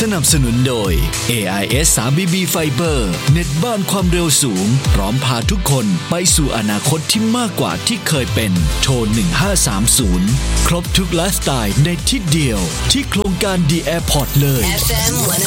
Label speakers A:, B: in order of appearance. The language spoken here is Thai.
A: นับสนุนโดย AIS 3BB Fiber เน็ตบ้านความเร็วสูงพร้อมพาทุกคนไปสู่อนาคตที่มากกว่าที่เคยเป็นโทร1530ครบทุกไลฟ์สไตล์ในที่เดียวที่โครงการ The Airport เลย